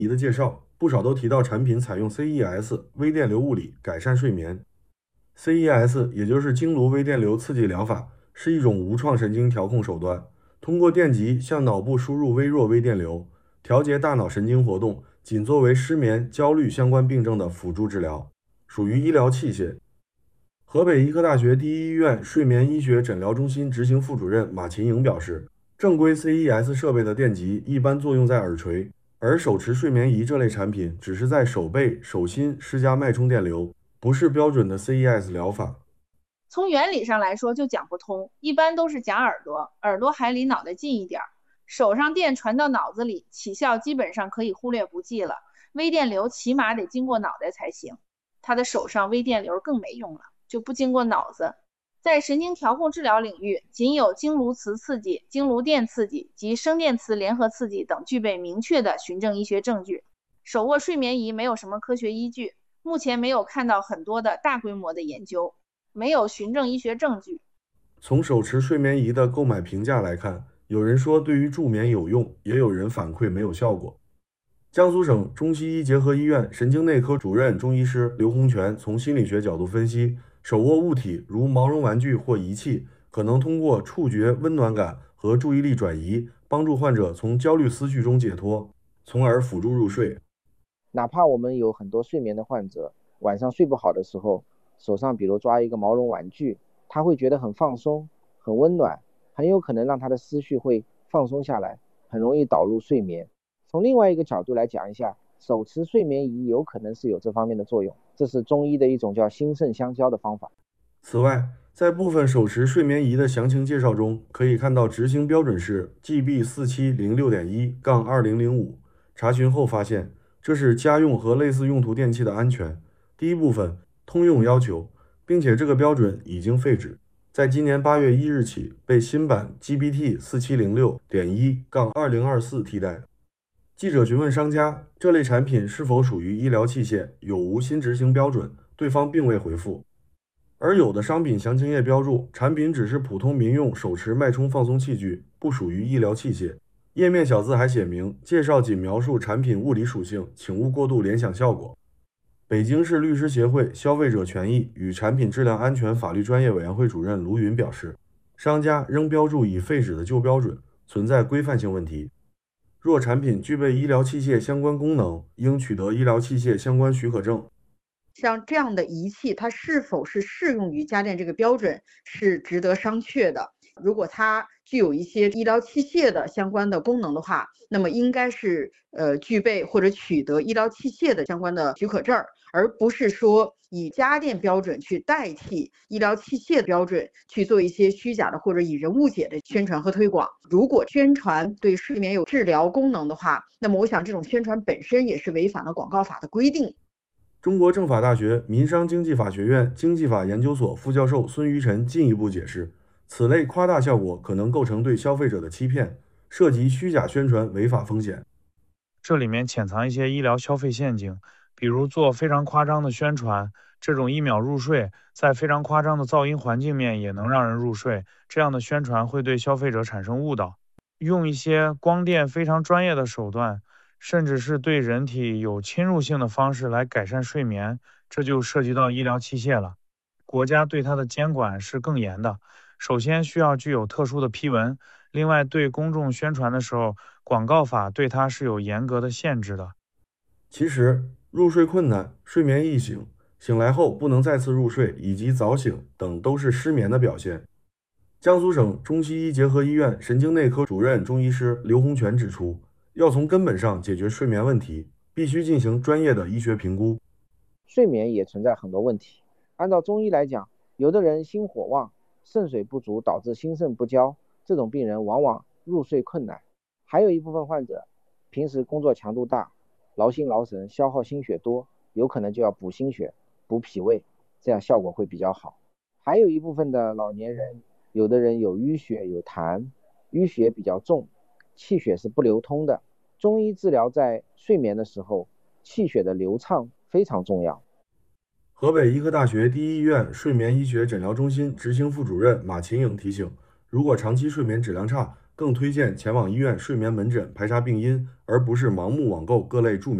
仪的介绍，不少都提到产品采用 CES 微电流物理改善睡眠。CES 也就是经颅微电流刺激疗法，是一种无创神经调控手段，通过电极向脑部输入微弱微电流，调节大脑神经活动，仅作为失眠、焦虑相关病症的辅助治疗，属于医疗器械。河北医科大学第一医院睡眠医学诊疗中心执行副主任马琴颖表示，正规 CES 设备的电极一般作用在耳垂，而手持睡眠仪这类产品只是在手背、手心施加脉冲电流，不是标准的 CES 疗法。 从原理上来说就讲不通，一般都是夹耳朵，耳朵还离脑袋近一点，手上电传到脑子里，起效基本上可以忽略不计了。微电流起码得经过脑袋才行，他的手上微电流更没用了，就不经过脑子。在神经调控治疗领域，仅有经颅磁刺激、经颅电刺激及声电磁联合刺激等具备明确的循证医学证据。手握睡眠仪没有什么科学依据，目前没有看到很多的大规模的研究，没有循证医学证据。 从手持睡眠仪的购买评价来看，有人说对于助眠有用，也有人反馈没有效果。江苏省中西医结合医院神经内科主任中医师刘洪全从心理学角度分析，手握物体如毛绒玩具或仪器，可能通过触觉温暖感和注意力转移，帮助患者从焦虑思绪中解脱，从而辅助入睡。 哪怕我们有很多睡眠的患者，晚上睡不好的时候，手上比如抓一个毛绒玩具，他会觉得很放松、很温暖，很有可能让他的思绪会放松下来，很容易导入睡眠。从另外一个角度来讲一下，手持睡眠仪有可能是有这方面的作用，这是中医的一种叫心肾相交的方法。 此外，在部分手持睡眠仪的详情介绍中，可以看到执行标准是 GB4706.1-2005。查询后发现，这是家用和类似用途电器的安全第一部分通用要求，并且这个标准已经废止，在今年8月1日起被新版 GPT4706.1-2024替代。记者询问商家，这类产品是否属于医疗器械，有无新执行标准，对方并未回复。而有的商品详情页标注，产品只是普通民用手持脉冲放松器具，不属于医疗器械。页面小字还写明，介绍仅描述产品物理属性，请勿过度联想效果。北京市律师协会消费者权益与产品质量安全法律专业委员会主任卢云表示，商家仍标注已废止的旧标准，存在规范性问题。若产品具备医疗器械相关功能，应取得医疗器械相关许可证。 像这样的仪器，它是否是适用于家电这个标准，是值得商榷的。如果它具有一些医疗器械的相关的功能的话，那么应该是具备或者取得医疗器械的相关的许可证，而不是说以家电标准去代替医疗器械的标准去做一些虚假的或者引人误解的宣传和推广。如果宣传对睡眠有治疗功能的话，那么我想这种宣传本身也是违反了广告法的规定。 中国政法大学民商经济法学院经济法研究所副教授孙于晨进一步解释，此类夸大效果可能构成对消费者的欺骗，涉及虚假宣传违法风险。 这里面潜藏一些医疗消费陷阱，比如做非常夸张的宣传，这种1秒入睡，在非常夸张的噪音环境面也能让人入睡，这样的宣传会对消费者产生误导。用一些光电非常专业的手段，甚至是对人体有侵入性的方式来改善睡眠，这就涉及到医疗器械了。国家对它的监管是更严的，首先需要具有特殊的批文，另外对公众宣传的时候，广告法对它是有严格的限制的。 其实，入睡困难、睡眠易醒、醒来后不能再次入睡以及早醒等都是失眠的表现。江苏省中西医结合医院神经内科主任中医师刘洪全指出，要从根本上解决睡眠问题，必须进行专业的医学评估。 睡眠也存在很多问题。按照中医来讲，有的人心火旺，肾水不足导致心肾不交，这种病人往往入睡困难。还有一部分患者平时工作强度大，劳心劳神，消耗心血多，有可能就要补心血、补脾胃，这样效果会比较好。还有一部分的老年人，有的人有淤血有痰，淤血比较重，气血是不流通的。中医治疗在睡眠的时候，气血的流畅非常重要。 河北医科大学第一医院睡眠医学诊疗中心执行副主任马琴颖提醒，如果长期睡眠质量差， 更推荐前往医院睡眠门诊排查病因，而不是盲目网购各类助眠